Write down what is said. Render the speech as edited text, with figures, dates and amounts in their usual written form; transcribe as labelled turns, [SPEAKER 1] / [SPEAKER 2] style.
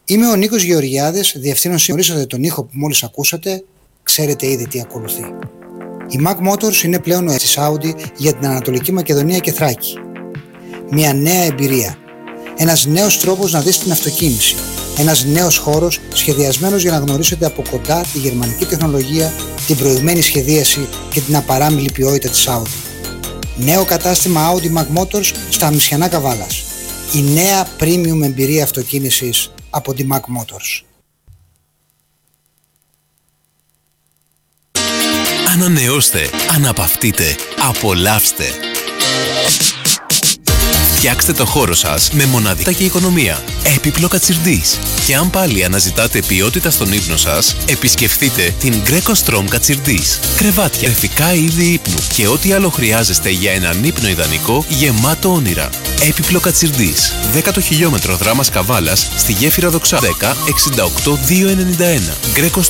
[SPEAKER 1] Είμαι ο Νίκος Γεωργιάδης, διευθύνων. Γνωρίσατε τον ήχο που μόλις ακούσατε, ξέρετε ήδη τι ακολουθεί. Η Mac Motors είναι πλέον ο της Audi για την Ανατολική Μακεδονία και Θράκη. Μια νέα εμπειρία. Ένας νέος τρόπος να δεις την αυτοκίνηση. Ένας νέος χώρος σχεδιασμένος για να γνωρίσετε από κοντά τη γερμανική τεχνολογία, την προηγμένη σχεδίαση και την απαράμιλη ποιότητα της Audi. Νέο κατάστημα Audi Mac Motors στα Αμισιανά Καβάλας. Η νέα premium εμπειρία αυτοκίνησης από τη Mac Motors.
[SPEAKER 2] Ανανεώστε, αναπαυτείτε, απολαύστε. Φτιάξτε το χώρο σας με μοναδικά και οικονομία. Έπιπλο Κατσιρντής. Και αν πάλι αναζητάτε ποιότητα στον ύπνο σας, επισκεφτείτε την Greco Strom Κατσιρντής. Κρεβάτια, εφικά είδη ύπνου και ό,τι άλλο χρειάζεστε για έναν ύπνο ιδανικό γεμάτο όνειρα. Έπιπλο Κατσιρντής. 10ο χιλιόμετρο δράμας Καβάλας στη γέφυρα Δοξά 10 68 291.